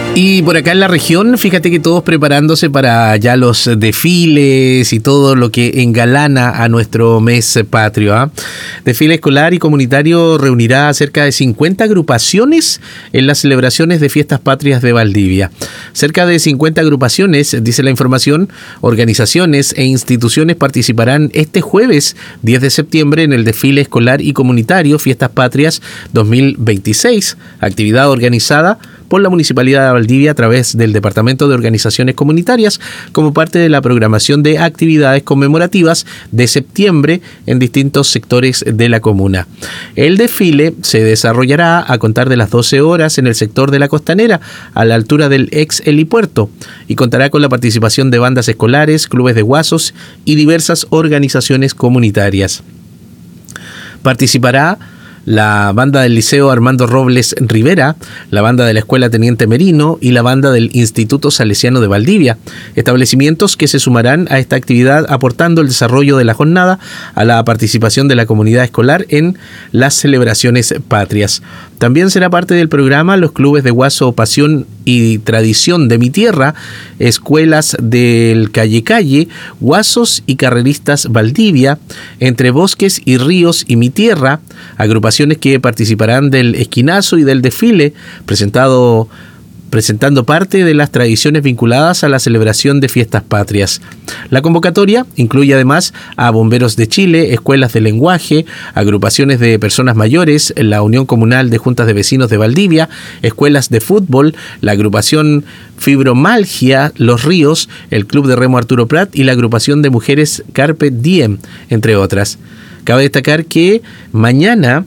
Y por acá en la región, fíjate que todos preparándose para ya los desfiles y todo lo que engalana a nuestro mes patrio, ¿eh? Desfile escolar y comunitario reunirá a cerca de 50 agrupaciones en las celebraciones de fiestas patrias de Valdivia. Cerca de 50 agrupaciones, dice la información, organizaciones e instituciones participarán este jueves 10 de septiembre en el desfile escolar y comunitario Fiestas Patrias 2026, actividad organizada por la Municipalidad de Valdivia a través del Departamento de Organizaciones Comunitarias como parte de la programación de actividades conmemorativas de septiembre en distintos sectores de la comuna. El desfile se desarrollará a contar de las 12 horas en el sector de la Costanera, a la altura del ex helipuerto, y contará con la participación de bandas escolares, clubes de guasos y diversas organizaciones comunitarias. Participará la banda del Liceo Armando Robles Rivera, la banda de la Escuela Teniente Merino y la banda del Instituto Salesiano de Valdivia, establecimientos que se sumarán a esta actividad aportando el desarrollo de la jornada a la participación de la comunidad escolar en las celebraciones patrias. También será parte del programa los clubes de guaso Pasión y Tradición de Mi Tierra, escuelas del Calle Calle, guasos y carreristas Valdivia, Entre Bosques y Ríos y Mi Tierra, agrupaciones que participarán del esquinazo y del desfile, presentando parte de las tradiciones vinculadas a la celebración de fiestas patrias. La convocatoria incluye además a Bomberos de Chile, escuelas de lenguaje, agrupaciones de personas mayores, la Unión Comunal de Juntas de Vecinos de Valdivia, escuelas de fútbol, la agrupación Fibromalgia Los Ríos, el Club de Remo Arturo Prat y la agrupación de mujeres Carpe Diem, entre otras. Cabe destacar que mañana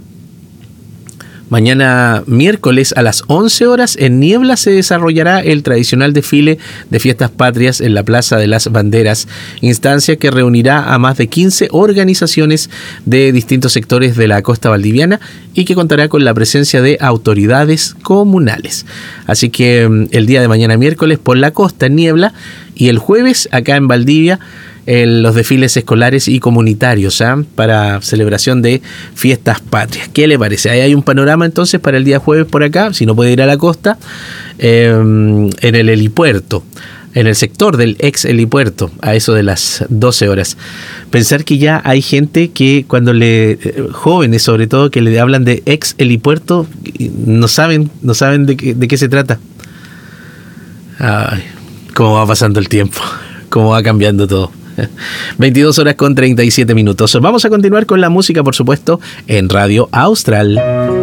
miércoles a las 11 horas en Niebla se desarrollará el tradicional desfile de fiestas patrias en la Plaza de las Banderas, instancia que reunirá a más de 15 organizaciones de distintos sectores de la costa valdiviana y que contará con la presencia de autoridades comunales. Así que el día de mañana miércoles por la costa en Niebla y el jueves acá en Valdivia los desfiles escolares y comunitarios para celebración de fiestas patrias. ¿Qué le parece? Ahí hay un panorama entonces para el día jueves por acá, si no puede ir a la costa, en el helipuerto, en el sector del ex helipuerto, a eso de las 12 horas. Pensar que ya hay gente que cuando jóvenes sobre todo, que le hablan de ex helipuerto, no saben de qué se trata. Ay, cómo va pasando el tiempo, cómo va cambiando todo. 22 horas con 37 minutos. Vamos a continuar con la música, por supuesto, en Radio Austral.